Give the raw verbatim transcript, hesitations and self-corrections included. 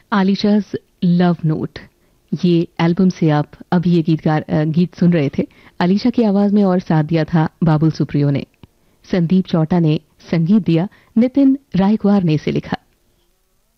आलिशा's love note, ये album से आप अभी ये गीतकार गीत सुन रहे थे। आलिशा की आवाज में और साथ दिया था बाबुल सुप्रियो ने। संदीप चौटा ने संगीत दिया, नितिन रायकुमार ने इसे लिखा।